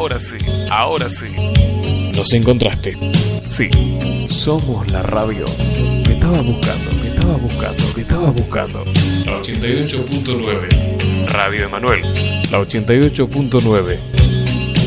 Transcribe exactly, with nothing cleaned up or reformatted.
Ahora sí, ahora sí. Nos encontraste. Sí, somos la radio que estabas buscando, que estabas buscando, que estabas buscando. La ochenta y ocho punto nueve. Radio Emanuel, la ochenta y ocho punto nueve.